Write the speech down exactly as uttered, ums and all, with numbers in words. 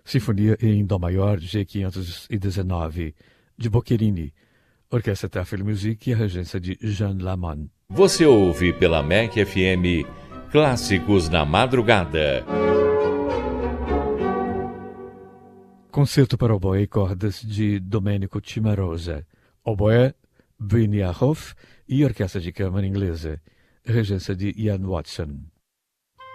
Sinfonia em Dó maior G quinhentos e dezenove, de Boccherini, Orquestra Tafel Music e a regência de Jean Lamont. Você ouve pela M E C F M Clássicos na Madrugada. Concerto para oboé e cordas de Domenico Cimarosa, oboé Brynja Hoff e Orquestra de Câmara Inglesa, regência de Ian Watson.